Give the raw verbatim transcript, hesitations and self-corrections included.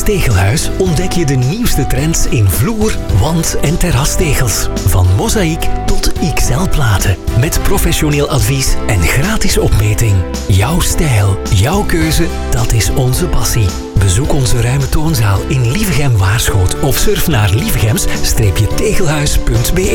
Tegelhuis ontdek je de nieuwste trends in vloer, wand- en terrastegels. Van mozaïek tot X L-platen. Met professioneel advies en gratis opmeting. Jouw stijl, jouw keuze, dat is onze passie. Bezoek onze ruime toonzaal in Lievegem-Waarschoot of surf naar lievegems-tegelhuis punt be.